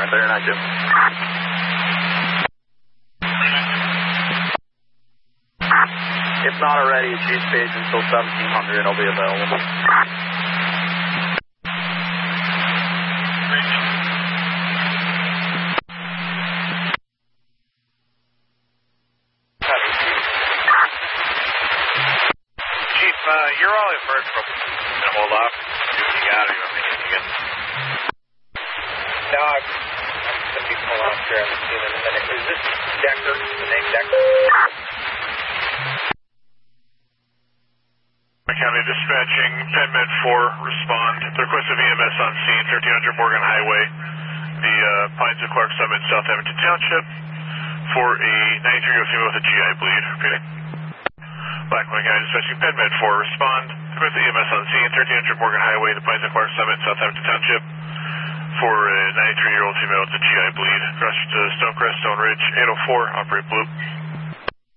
93092. If not already, Chief Page until 1700, I'll be available. Chief, you're all emerged from hold off. You got it. You want me to again? No, I'm going to be pulling off here. I'm seeing in a minute. Is this Decker? The name Decker? County dispatching, PenMed 4, respond. The request of EMS on scene, 1300 Morgan Highway, the Pines and Clark Summit, South Edmonton Township, for a 93-year-old female with a GI bleed. Repeating. Blackwood County dispatching, PenMed 4, respond. The request of EMS on scene, 1300 Morgan Highway, the Pines and Clark Summit, South Edmonton Township, for a 93-year-old female with a GI bleed. Across to Stonecrest, Stone Ridge, 804, operate blue.